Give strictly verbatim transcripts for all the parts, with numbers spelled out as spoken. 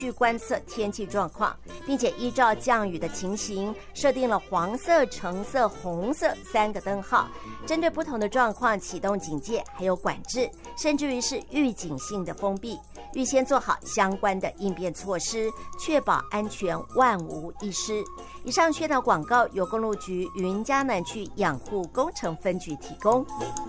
去观测天气状况，并且依照降雨的情形设定了黄色、橙色、红色三个灯号，针对不同的状况启动警戒，还有管制，甚至于是预警性的封闭，预先做好相关的应变措施，确保安全万无一失。以上宣导广告由公路局云嘉南区养护工程分局提供。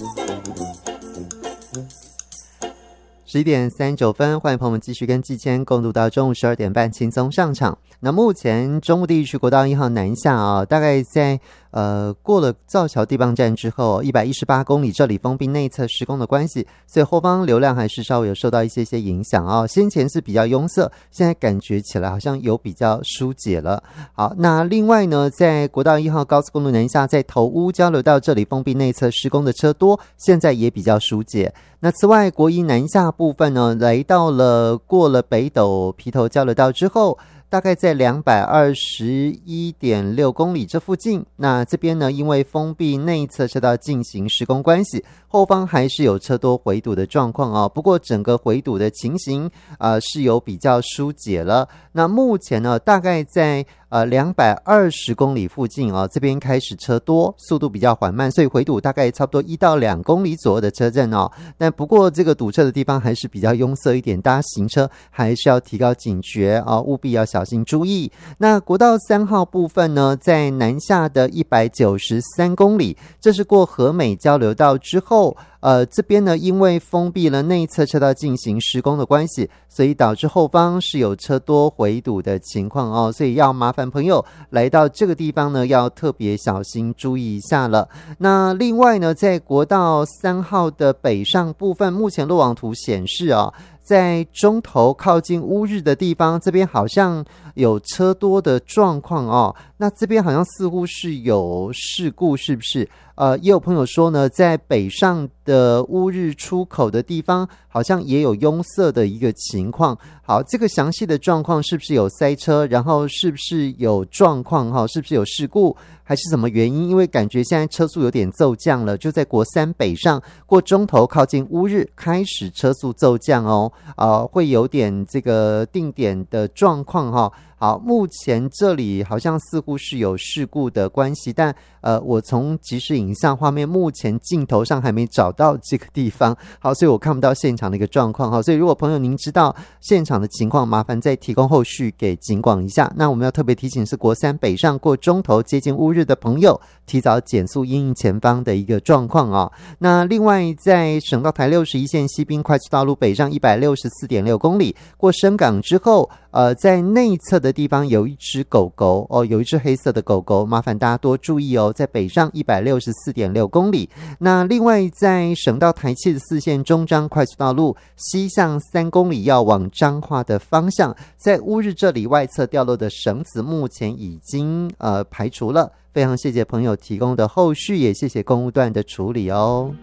十一点三十九分，欢迎朋友们继续跟季谦共读到中午十二点半轻松上场。那目前中部地区国道一号南下啊，大概在呃过了造桥地磅站之后一百一十八公里，这里封闭内侧施工的关系，所以后方流量还是稍微有受到一些些影响啊。先前是比较拥塞，现在感觉起来好像有比较疏解了。好，那另外呢，在国道一号高速公路南下，在头屋交流道这里封闭内侧施工的车多，现在也比较疏解。那此外，国一南下部分呢，来到了过了北斗皮头交流道之后，大概在两百二十一点六公里这附近，那这边呢，因为封闭内侧车道进行施工关系，后方还是有车多回堵的状况哦。不过整个回堵的情形呃是有比较疏解了。那目前呢，大概在呃两百二十公里附近哦，这边开始车多，速度比较缓慢，所以回堵大概差不多一到两公里左右的车阵哦。但不过这个堵车的地方还是比较拥塞一点，大家行车还是要提高警觉哦，务必要小心注意。那国道三号部分呢，在南下的一百九十三公里，这是过和美交流道之后，呃，这边呢，因为封闭了内侧车道进行施工的关系，所以导致后方是有车多回堵的情况哦，所以要麻烦朋友来到这个地方呢，要特别小心注意一下了。那另外呢，在国道三号的北上部分，目前路网图显示啊，在中头靠近乌日的地方，这边好像有车多的状况哦。那这边好像似乎是有事故，是不是？呃，也有朋友说呢，在北上的乌日出口的地方，好像也有拥塞的一个情况。好，这个详细的状况是不是有塞车，然后是不是有状况哈、哦？是不是有事故，还是什么原因？因为感觉现在车速有点骤降了，就在国三北上过中头靠近乌日开始车速骤降哦，呃，会有点这个定点的状况哈、哦。好，目前这里好像似乎是有事故的关系，但呃，我从即时影像画面目前镜头上还没找到这个地方，好，所以我看不到现场的一个状况哈。所以如果朋友您知道现场的情况，麻烦再提供后续给警广一下。那我们要特别提醒是国三北上过中头接近乌日的朋友，提早减速因应前方的一个状况啊。那另外在省道台六十一线西滨快速道路北上一百六十四点六公里，过深港之后，呃，在内侧的地方有一只狗狗哦，有一只黑色的狗狗，麻烦大家多注意哦。在北上一百六十四点六公里。那另外在省道台七十四线中彰快速道路西向三公里要往彰化的方向，在乌日这里外侧掉落的绳子目前已经呃排除了。非常谢谢朋友提供的后续，也谢谢公务段的处理哦。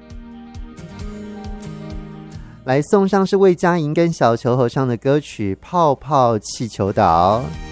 来送上是魏佳莹跟小球合唱的歌曲《泡泡气球岛》。